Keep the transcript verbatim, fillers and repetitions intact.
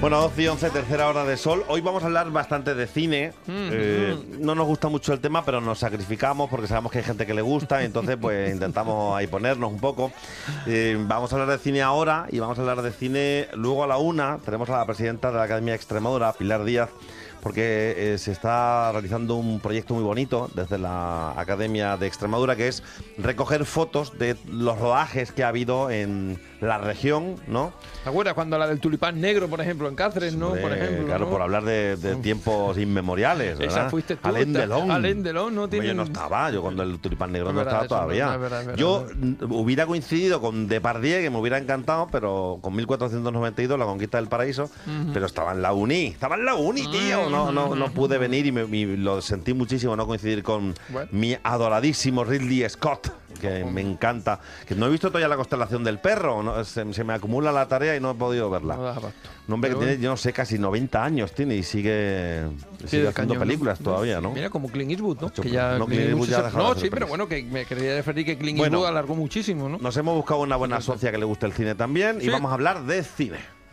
Bueno, doce y once, tercera hora de sol. Hoy vamos a hablar bastante de cine. Mm, eh, mm. No nos gusta mucho el tema, pero nos sacrificamos porque sabemos que hay gente que le gusta, y entonces pues intentamos ahí ponernos un poco. Eh, vamos a hablar de cine ahora y vamos a hablar de cine luego a la una. Tenemos a la presidenta de la Academia de Extremadura, Pilar Díaz, porque eh, se está realizando un proyecto muy bonito desde la Academia de Extremadura, que es recoger fotos de los rodajes que ha habido en la región, ¿no? ¿Te acuerdas cuando la del tulipán negro, por ejemplo, en Cáceres, no? Hombre, Por ejemplo, claro, ¿no? por hablar de, de tiempos inmemoriales, ¿verdad? Esa fuiste tú. Alain Delon. Alain Delon, ¿no? Hombre, yo no estaba, yo cuando el tulipán negro Es no verdad, estaba eso todavía. no, es verdad, es verdad, yo es verdad. hubiera coincidido con Depardieu, que me hubiera encantado, pero con mil cuatrocientos noventa y dos, La conquista del paraíso, uh-huh. pero estaba en la uni, estaba en la uni, tío. No, no, no pude venir y, me, y lo sentí muchísimo no coincidir con bueno. mi adoradísimo Ridley Scott, que me encanta. Que no he visto todavía La constelación del perro, ¿no? se, se me acumula la tarea y no he podido verla. No, un hombre que tiene, yo no sé, casi noventa años tiene y sigue, sí, sigue haciendo cañón, películas ¿no? todavía, ¿no? Mira, como Clint Eastwood, ¿no? Hecho, que ya no, Clint Eastwood ya se... no sí, pero pelis. bueno, que me quería referir que Clint bueno, Eastwood alargó muchísimo, ¿no? Nos hemos buscado una buena socia que le guste el cine también, sí. y vamos a hablar de cine.